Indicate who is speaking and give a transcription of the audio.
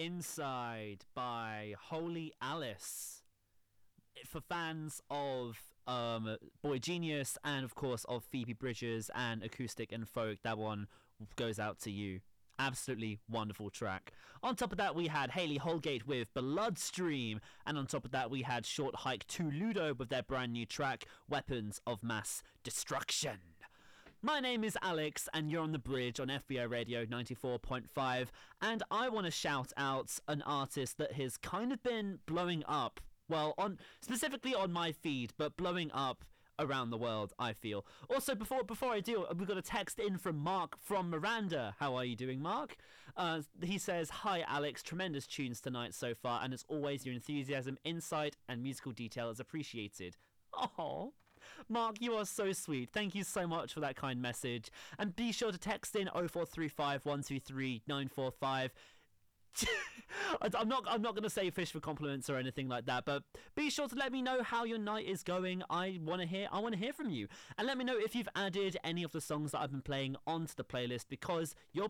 Speaker 1: Inside by Holy Alice. For fans of Boy Genius and of course of Phoebe Bridgers and Acoustic and Folk, that one goes out to you. Absolutely wonderful track. On top of that, we had Hayley Holgate with Bloodstream, and on top of that, we had Short Hike to Ludo with their brand new track, Weapons of Mass Destruction. My name is Alex, and you're on The Bridge on FBO Radio 94.5, and I want to shout out an artist that has kind of been blowing up, well, specifically on my feed, but blowing up around the world, I feel. Also, before I do, we've got a text in from Mark from Miranda. How are you doing, Mark? He says, "Hi, Alex. Tremendous tunes tonight so far, and as always, your enthusiasm, insight, and musical detail is appreciated." Oh, Mark, you are so sweet. Thank you so much for that kind message. And be sure to text in 0435 123 945. I'm not going to say fish for compliments or anything like that, but be sure to let me know how your night is going. I want to hear from you, and let me know if you've added any of the songs that I've been playing onto the playlist, because your